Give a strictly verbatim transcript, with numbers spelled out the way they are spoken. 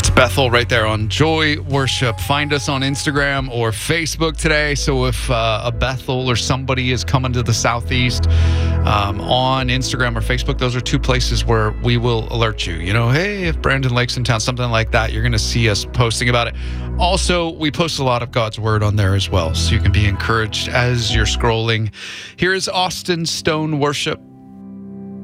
Bethel right there on Joy Worship. Find us on Instagram or Facebook today. So if uh, a Bethel or somebody is coming to the Southeast um, on Instagram or Facebook, those are two places where we will alert you. You know, hey, if Brandon Lake's in town, something like that, you're going to see us posting about it. Also, we post a lot of God's Word on there as well, so you can be encouraged as you're scrolling. Here is Austin Stone Worship.